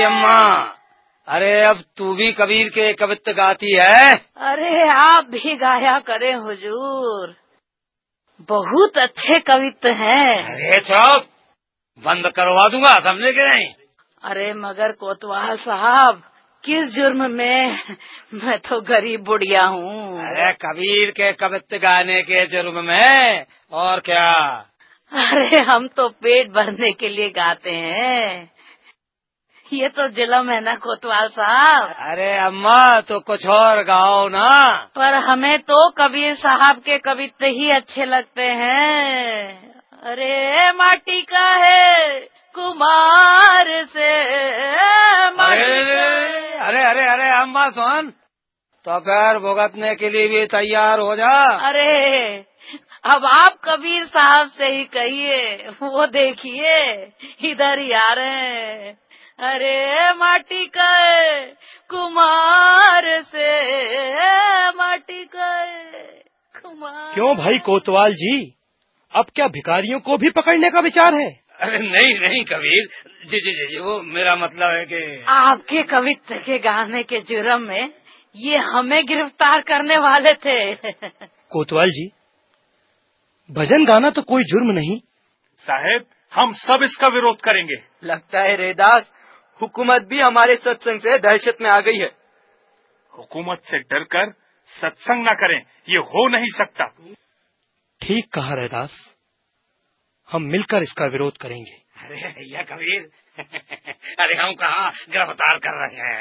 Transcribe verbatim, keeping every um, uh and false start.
अम्मा। अरे अब तू भी कबीर के कवित्त गाती है? अरे आप भी गाया करें हुजूर, बहुत अच्छे कवित्त हैं। अरे चुप, बंद करवा दूंगा, समझे कि नहीं? अरे मगर कोतवाल साहब, किस जुर्म में? मैं तो गरीब बुढ़िया हूँ। अरे कबीर के कवित्त गाने के जुर्म में, और क्या? अरे हम तो पेट भरने के लिए गाते हैं, ये तो जुल्म है ना कोतवाल साहब। अरे अम्मा तो कुछ और गाओ ना। पर हमें तो कबीर साहब के कवित्त ही अच्छे लगते हैं। अरे माटी का है कुमार से माटी अरे का है। अरे अरे अरे अम्मा सुन, तो फिर भुगतने के लिए भी तैयार हो जा। अरे अब आप कबीर साहब से ही कहिए, वो देखिए इधर ही आ रहे हैं। अरे माटी का है कुमार से माटी का है कुमार। क्यों भाई कोतवाल जी, अब क्या भिखारियों को भी पकड़ने का विचार है? अरे नहीं नहीं कबीर जी जी जी, जी वो मेरा मतलब है कि आपके कवित्त के गाने के जुर्म में ये हमें गिरफ्तार करने वाले थे। कोतवाल जी, भजन गाना तो कोई जुर्म नहीं। साहेब, हम सब इसका विरोध करेंगे। लगता है रेदास, हुकूमत भी हमारे सत्संग से दहशत में आ गई है। हुकूमत से डरकर सत्संग न करें, ये हो नहीं सकता। ठीक कहा रैदास, हम मिलकर इसका विरोध करेंगे। अरे भैया कबीर, अरे हम कहाँ गिरफ्तार कर रहे हैं।